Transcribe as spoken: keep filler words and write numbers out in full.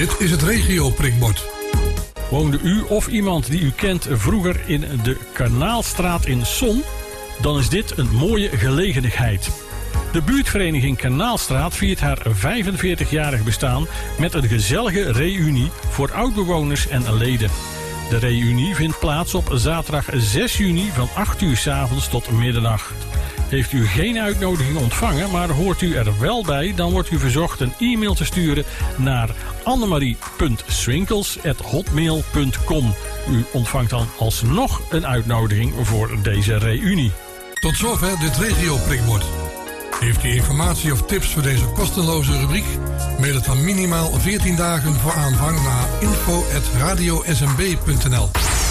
Dit is het regio-prikbord. Woonde u of iemand die u kent vroeger in de Kanaalstraat in Son? Dan is dit een mooie gelegenheid. De buurtvereniging Kanaalstraat viert haar vijfenveertigjarig bestaan met een gezellige reunie voor oudbewoners en leden. De reunie vindt plaats op zaterdag zes juni van acht uur 's avonds tot middernacht. Heeft u geen uitnodiging ontvangen, maar hoort u er wel bij, dan wordt u verzocht een e-mail te sturen naar annemarie punt swinkels apenstaartje hotmail punt com. U ontvangt dan alsnog een uitnodiging voor deze reunie. Tot zover dit regio-prikbord. Heeft u informatie of tips voor deze kosteloze rubriek? Mail het dan minimaal veertien dagen voor aanvang naar info apenstaartje radio s m b punt n l.